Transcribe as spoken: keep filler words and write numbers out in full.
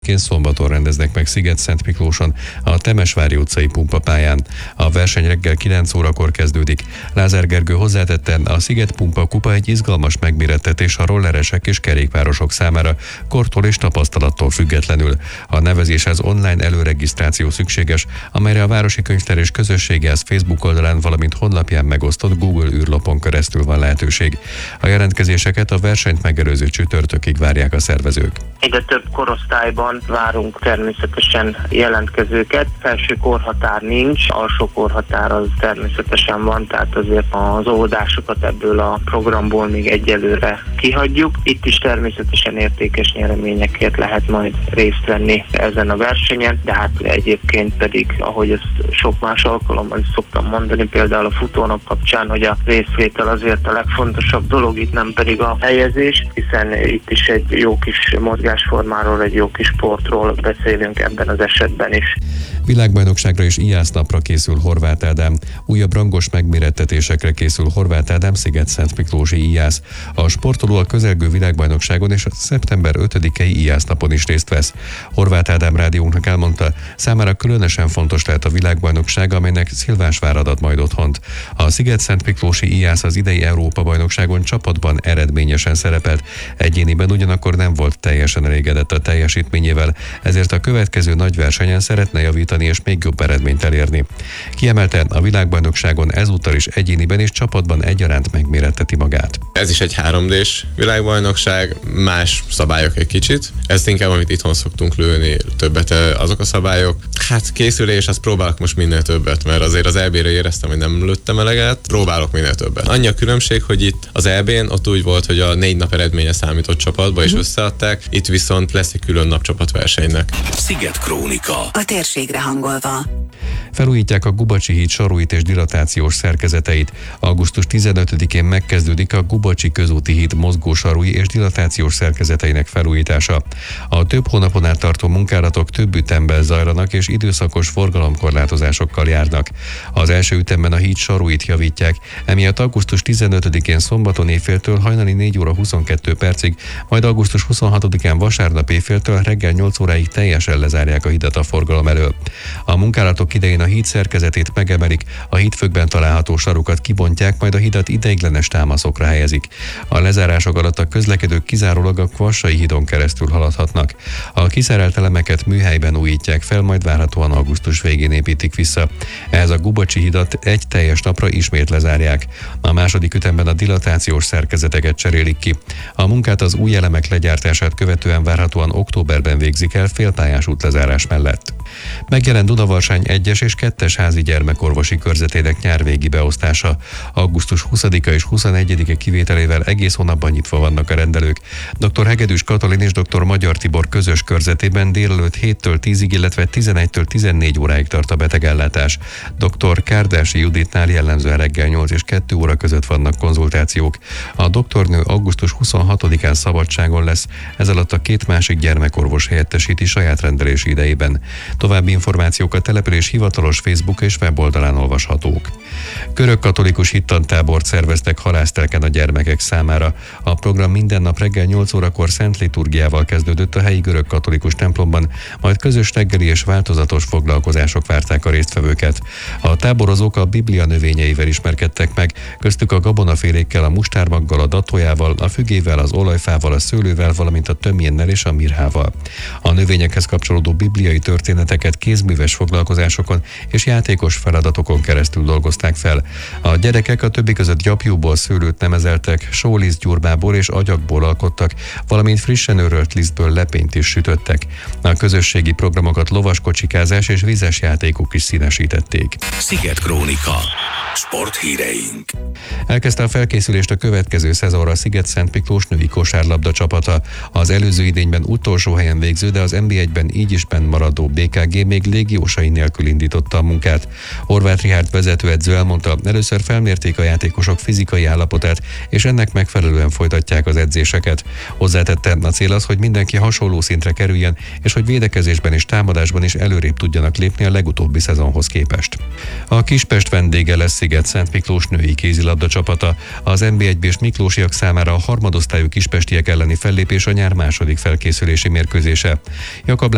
tizenötödikén szombaton rendeznek meg Sziget-Szentmiklóson, a Temesvári utcai pumpapályán. A verseny reggel kilenc órakor kezdődik. Lázár Gergő hozzátette, a Sziget Pumpa Kupa egy izgalmas megmérettetés a rolleresek és kerékpárosok számára, kortól és tapasztalattól függetlenül. A nevezéshez online előregisztráció szükséges, amelyre a Városi Könyvtár és Közösségház Facebook oldalán, valamint honlapján megosztott Google űrlapon keresztül van lehetőség. A jelentkezéseket a versenyt megelőző csütörtökig várják a szervezők. Ide több korosztályban várunk természetesen jelentkezőket. Felső korhatár nincs, alsó korhatár az természetesen van, tehát azért az óvodásokat ebből a programból még egyelőre kihagyjuk. Itt is természetesen értékes nyereményekért lehet majd részt venni ezen a versenyen, de hát egyébként pedig, ahogy ezt sok más alkalommal is szoktam mondani, például a futónap kapcsán, hogy a részvétel azért a legfontosabb dolog, itt nem pedig a helyezés, hiszen itt is egy jó kis mozgásformáról, egy jó kis sportról beszélünk ebben az esetben is. Világbajnokságra és ijászlapra készül Horváth Ádám. Újabb rangos megmérettetésekre készül Horváth Ádám Sziget-Szentmiklósi ijász. A sportoló a közelgő világbajnokságon és a szeptember ötödikei ijászlapon is részt vesz. Horváth Ádám rádiónknak elmondta, számára különösen fontos lehet a világbajnokság, amelynek Szilvásvár ad majd otthont. A Sziget-Szentmiklósi ijász az idei Európa-bajnokságon csapatban eredményesen szerepelt, egyéniben ugyanakkor nem volt teljesen elégedett a teljesítményével, ezért a következő nagy versenyen szeretne javítani és még jobb eredményt elérni. Kiemelte, a világbajnokságon ezúttal is egyéniben és csapatban egyaránt megméretteti magát. Ez is egy három dés világbajnokság, más szabályok egy kicsit. Ezt inkább, amit itthon szoktunk lőni, többet azok a szabályok. Hát készülés, azt próbálok most minél többet, mert azért az é bé-re éreztem, hogy nem lőttem eleget, próbálok minél többet. Annyi a különbség, hogy itt az é bén ott úgy volt, hogy a négy nap eredménye számított csapatba, és összeadták, itt viszont lesz egy külön napcsapatversenynek. Sziget Krónika. A térségre hangolva. Felújítják a Gubacsi híd saruit és dilatációs szerkezeteit. augusztus tizenötödikén megkezdődik a Gubacsi közúti híd mozgósarui és dilatációs szerkezeteinek felújítása. A több hónapon át tartó munkálatok több ütemben zajlanak és időszakos forgalomkorlátozásokkal járnak. Az első ütemben a híd saruit javítják, emiatt augusztus tizenötödikén szombaton éjféltől hajnali négy óra huszonkettő percig, majd augusztus huszonhatodikán vasárnap éjféltől reggel nyolc óráig teljesen lezárják a hidat a forgalom elől. A munkálatok idején a híd szerkezetét megemelik, a hídfökben található sarukat kibontják, majd a hidat ideiglenes támaszokra helyezik. A lezárások alatt a közlekedők kizárólag a Kvassai hídon keresztül haladhatnak. A kiszerelt elemeket műhelyben újítják fel, majd várhatóan augusztus végén építik vissza. Ehhez a Gubacsi hidat egy teljes napra ismét lezárják. A második ütemben a dilatációs szerkezeteket cserélik ki. A munkát az új elemek legyártását követően várhatóan októberben végzik el félpályás útlezárás mellett. Megjelent Dunavarsány egyes és kettes házi gyermekorvosi körzetének nyárvégi beosztása. augusztus huszadika és huszonegyedike kivételével egész hónapban nyitva vannak a rendelők. dr. Hegedűs Katalin és dr. Magyar Tibor közös körzetében délelőtt héttől tízig, illetve tizenegytől tizennégy óráig tart a betegellátás. dr. Kárdási Juditnál jellemzően reggel nyolc és kettő óra között vannak konzultációk. A doktornő augusztus huszonhatodikán szabadságon lesz, ez alatt a két másik gyermekorvos helyettesíti saját rendelési idejében. További információk a település hivatalos Facebook és weboldalán olvashatók. Görög-katolikus hittantábort szerveztek halásztelken a gyermekek számára. A program minden nap reggel nyolc órakor szent liturgiával kezdődött a helyi görög-katolikus templomban, majd közös reggeli és változatos foglalkozások várták a résztvevőket. A táborozók a Biblia növényeivel ismerkedtek meg, köztük a gabonafélékkel, a mustármaggal, a datójával, a fügével, az olajfával, a szőlővel, valamint a tömjénnel és a mirhával. A növényekhez kapcsolódó bibliai történeteket kézműves foglalkozásokon és játékos feladatokon keresztül dolgozták fel. A gyerekek a többi között gyapjúból szőlőt nemezeltek, sólisztgyurmából és agyagból alkottak, valamint frissen őrölt lisztből lepényt is sütöttek. A közösségi programokat lovaskocsikázás és vizes játékok is színesítették. Sziget Krónika. Sporthíreink. Elkezdte a felkészülést a következő szezonra a Sziget-Szentmiklós női kosárlabda csapata. Az előző idényben utolsó helyen végző, de az en bé egyben így is benn maradó bé ká gé még légiósai nélkül indította a munkát. Horváth Richárd vezetőedző elmondta, először felmérték a játékosok fizikai állapotát, és ennek megfelelően folytatják az edzéseket. Hozzátette, a cél az, hogy mindenki hasonló szintre kerüljön, és hogy védekezésben és támadásban is előrébb tudjanak lépni a legutóbbi szezonhoz képest. A Kispest vendége lesz Sziget-Szentmiklós női kézilabda csapata. Az en bé egy-bés miklósiak számára a harmadosztályú kispestiek elleni fellépés a nyár második felkészülési mérkőzése. Jakab